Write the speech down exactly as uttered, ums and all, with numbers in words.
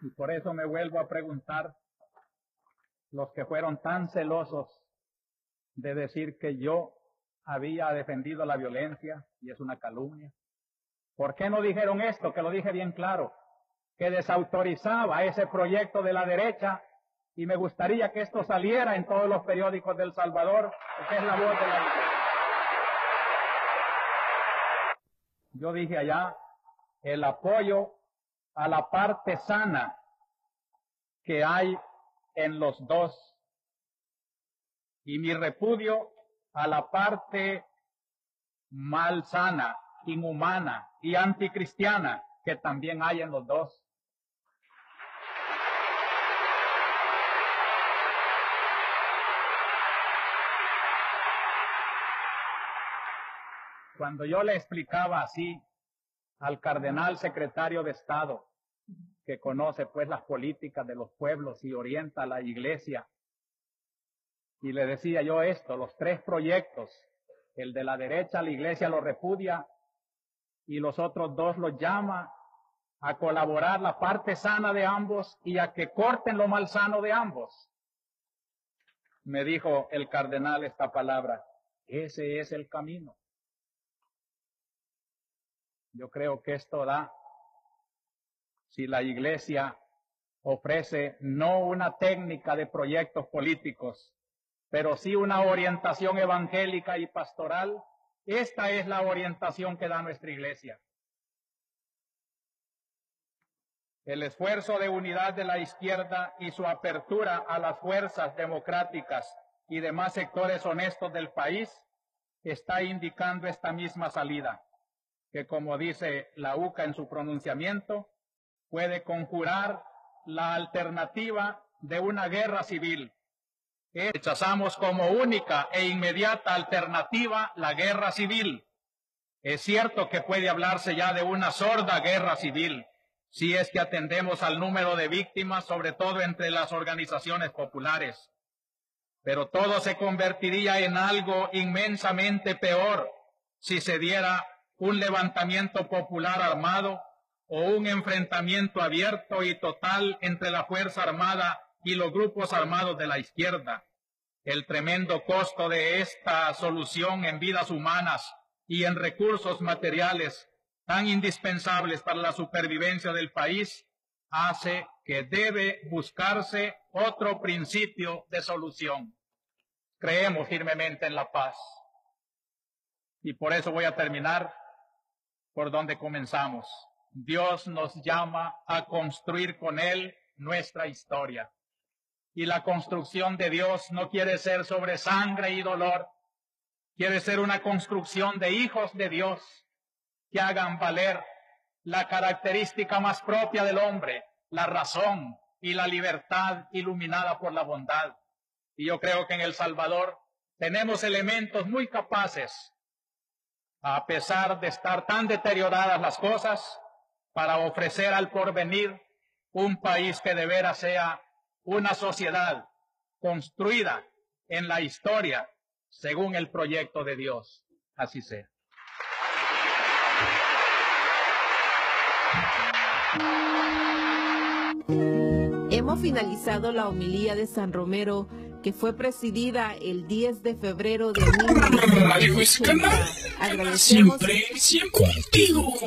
Y por eso me vuelvo a preguntar, los que fueron tan celosos de decir que yo había defendido la violencia, y es una calumnia, ¿por qué no dijeron esto? Que lo dije bien claro, que desautorizaba ese proyecto de la derecha, y me gustaría que esto saliera en todos los periódicos de El Salvador, porque es la voz de la iglesia. Yo dije allá el apoyo a la parte sana que hay en los dos, y mi repudio a la parte malsana, inhumana y anticristiana que también hay en los dos. Cuando yo le explicaba así al cardenal secretario de Estado, que conoce pues las políticas de los pueblos y orienta a la iglesia, y le decía yo esto, los tres proyectos, el de la derecha la iglesia lo repudia y los otros dos los llama a colaborar la parte sana de ambos y a que corten lo malsano de ambos. Me dijo el cardenal esta palabra: ese es el camino. Yo creo que esto da, si la iglesia ofrece no una técnica de proyectos políticos, pero sí una orientación evangélica y pastoral, esta es la orientación que da nuestra iglesia. El esfuerzo de unidad de la izquierda y su apertura a las fuerzas democráticas y demás sectores honestos del país está indicando esta misma salida, que, como dice la U C A en su pronunciamiento, puede conjurar la alternativa de una guerra civil. Rechazamos como única e inmediata alternativa la guerra civil. Es cierto que puede hablarse ya de una sorda guerra civil, si es que atendemos al número de víctimas, sobre todo entre las organizaciones populares. Pero todo se convertiría en algo inmensamente peor si se diera un levantamiento popular armado o un enfrentamiento abierto y total entre la Fuerza Armada y los grupos armados de la izquierda. El tremendo costo de esta solución en vidas humanas y en recursos materiales tan indispensables para la supervivencia del país hace que debe buscarse otro principio de solución. Creemos firmemente en la paz. Y por eso voy a terminar por donde comenzamos. Dios nos llama a construir con Él nuestra historia. Y la construcción de Dios no quiere ser sobre sangre y dolor. Quiere ser una construcción de hijos de Dios que hagan valer la característica más propia del hombre, la razón y la libertad iluminada por la bondad. Y yo creo que en El Salvador tenemos elementos muy capaces, a pesar de estar tan deterioradas las cosas, para ofrecer al porvenir un país que de veras sea una sociedad construida en la historia según el proyecto de Dios. Así sea. Hemos finalizado la homilía de San Romero, que fue presidida el diez de febrero de mil novecientos ochenta. Agradecemos siempre, siempre contigo.